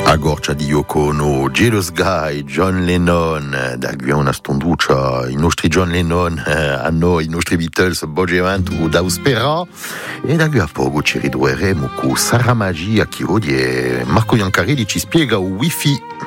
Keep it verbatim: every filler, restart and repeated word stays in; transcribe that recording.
A goccia di Yoko Ono, Jealous Guy, John Lennon, da qui a una stonduccia, i nostri John Lennon eh, hanno i nostri Beatles bogevano da Uspera, e da qui a poco ci ridurremo con Sara Magia, chi odia Marco Iancarelli ci spiega il wifi.